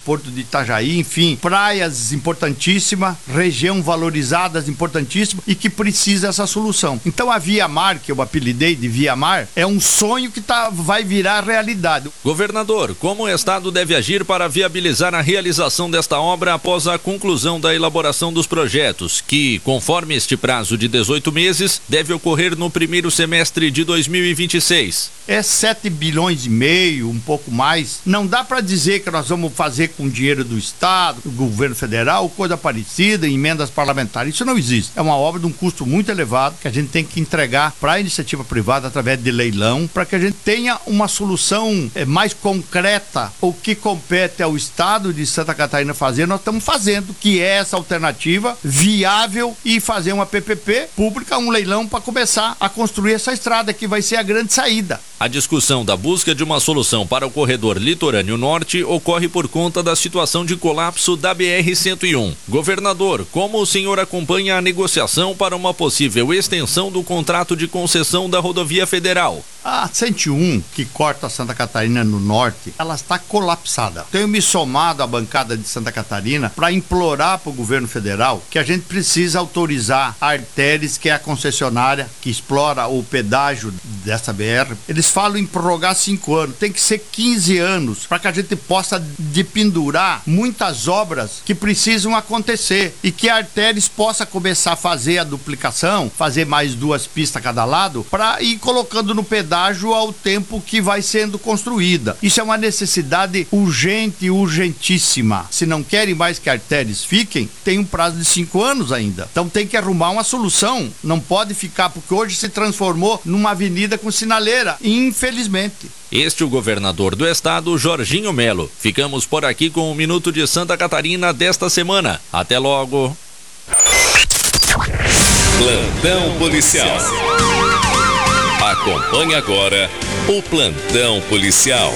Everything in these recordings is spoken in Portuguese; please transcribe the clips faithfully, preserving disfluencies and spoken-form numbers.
Porto de Itajaí, enfim, praias importantíssimas, região valorizadas importantíssima e que precisa essa solução. Então a Via Mar, que eu apelidei de Via Mar, é um sonho que tá, vai virar realidade. Governador, como o Estado deve agir para viabilizar a realização desta obra após a conclusão da elaboração dos projetos, que, conforme este prazo de dezoito meses, deve ocorrer no primeiro semestre de dois mil e vinte e seis? É sete bilhões e meio, um pouco mais. Não dá para dizer que nós vamos fazer com dinheiro do Estado, do governo federal, coisa parecida, emendas parlamentares. Isso não existe. É uma obra de um custo muito elevado que a gente tem que entregar para a iniciativa privada através de leilão, para que a gente tenha uma solução é, mais concreta. O que compete ao Estado de Santa Catarina fazer, nós estamos fazendo, que é essa alternativa viável e fazer uma P P P pública, um leilão para começar a construir essa estrada que vai ser a grande saída. A discussão da busca de uma solução para o corredor litorâneo norte ocorre por conta da situação de colapso da B R cento e um. Governador, como o senhor acompanha a negociação para uma possível extensão do contrato de concessão da rodovia federal? A cento e um, que corta Santa Catarina no norte, ela está colapsada. Tenho me somado à bancada de Santa Catarina para implorar para o governo federal que a gente precisa autorizar a Arteres, que é a concessionária que explora o pedágio dessa B R. Eles falam em prorrogar cinco anos, tem que ser quinze anos para que a gente possa dependurar muitas obras que precisam acontecer e que a Arteres possa começar a fazer a duplicação, fazer mais duas pistas a cada lado, para ir colocando no pedágio ao tempo que vai sendo construída. Isso é uma necessidade urgente e urgentíssima. Se não querem mais que Arteres fiquem, tem um prazo de cinco anos ainda. Então tem que arrumar uma solução. Não pode ficar, porque hoje se transformou numa avenida com sinaleira, infelizmente. Este é o governador do estado, Jorginho Melo. Ficamos por aqui com o Minuto de Santa Catarina desta semana. Até logo. Plantão policial. Acompanhe agora o Plantão Policial.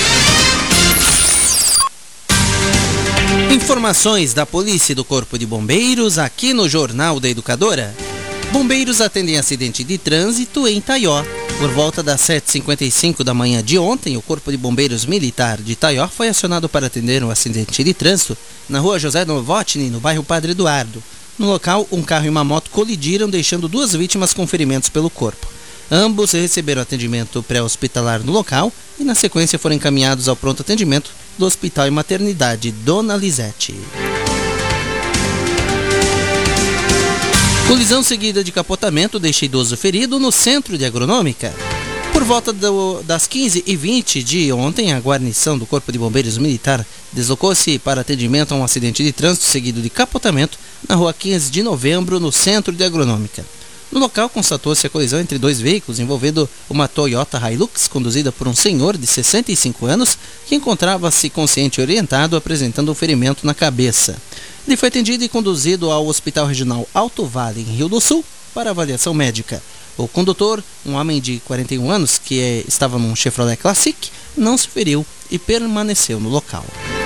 Informações da Polícia e do Corpo de Bombeiros aqui no Jornal da Educadora. Bombeiros atendem acidente de trânsito em Itaió. Por volta das sete e cinquenta e cinco da manhã de ontem, o Corpo de Bombeiros Militar de Itaió foi acionado para atender um acidente de trânsito na rua José Novotny, no bairro Padre Eduardo. No local, um carro e uma moto colidiram, deixando duas vítimas com ferimentos pelo corpo. Ambos receberam atendimento pré-hospitalar no local e, na sequência, foram encaminhados ao pronto atendimento do Hospital e Maternidade Dona Lisete. Colisão seguida de capotamento deixa idoso ferido no Centro de Agronômica. Por volta do, das quinze e vinte de ontem, a guarnição do Corpo de Bombeiros Militar deslocou-se para atendimento a um acidente de trânsito seguido de capotamento na rua quinze de novembro, no Centro de Agronômica. No local, constatou-se a colisão entre dois veículos envolvendo uma Toyota Hilux conduzida por um senhor de sessenta e cinco anos que encontrava-se consciente e orientado, apresentando um ferimento na cabeça. Ele foi atendido e conduzido ao Hospital Regional Alto Vale, em Rio do Sul, para avaliação médica. O condutor, um homem de quarenta e um anos que é, estava num Chevrolet Classic, não se feriu e permaneceu no local.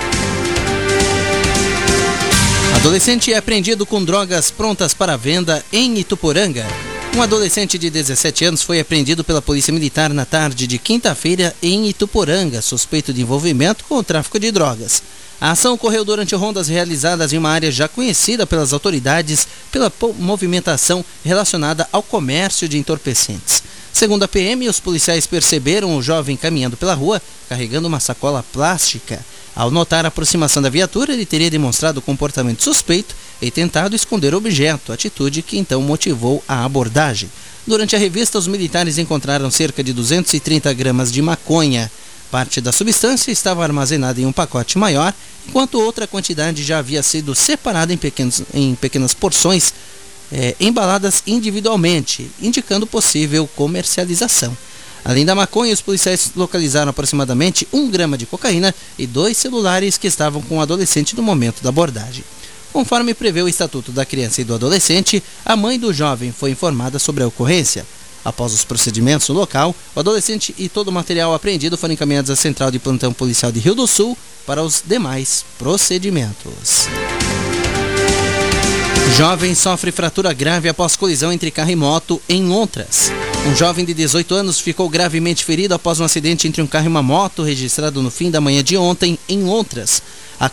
Adolescente é apreendido com drogas prontas para venda em Ituporanga. Um adolescente de dezessete anos foi apreendido pela Polícia Militar na tarde de quinta-feira em Ituporanga, suspeito de envolvimento com o tráfico de drogas. A ação ocorreu durante rondas realizadas em uma área já conhecida pelas autoridades pela movimentação relacionada ao comércio de entorpecentes. Segundo a P M, os policiais perceberam o jovem caminhando pela rua, carregando uma sacola plástica. Ao notar a aproximação da viatura, ele teria demonstrado comportamento suspeito e tentado esconder o objeto, atitude que então motivou a abordagem. Durante a revista, os militares encontraram cerca de duzentos e trinta gramas de maconha. Parte da substância estava armazenada em um pacote maior, enquanto outra quantidade já havia sido separada em, pequenos, em pequenas porções, é, embaladas individualmente, indicando possível comercialização. Além da maconha, os policiais localizaram aproximadamente um grama de cocaína e dois celulares que estavam com o adolescente no momento da abordagem. Conforme prevê o Estatuto da Criança e do Adolescente, a mãe do jovem foi informada sobre a ocorrência. Após os procedimentos no local, o adolescente e todo o material apreendido foram encaminhados à Central de Plantão Policial de Rio do Sul para os demais procedimentos. Jovem sofre fratura grave após colisão entre carro e moto em Lontras. Um jovem de dezoito anos ficou gravemente ferido após um acidente entre um carro e uma moto registrado no fim da manhã de ontem em Lontras.